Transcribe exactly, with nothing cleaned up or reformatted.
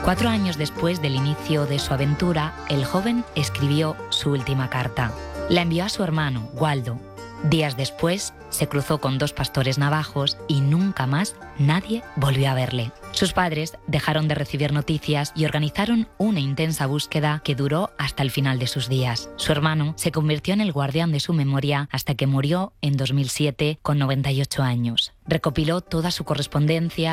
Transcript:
Cuatro años después del inicio de su aventura, el joven escribió su última carta. La envió a su hermano, Waldo. Días después, se cruzó con dos pastores navajos y nunca más nadie volvió a verle. Sus padres dejaron de recibir noticias y organizaron una intensa búsqueda que duró hasta el final de sus días. Su hermano se convirtió en el guardián de su memoria hasta que murió en dos mil siete con noventa y ocho años. Recopiló toda su correspondencia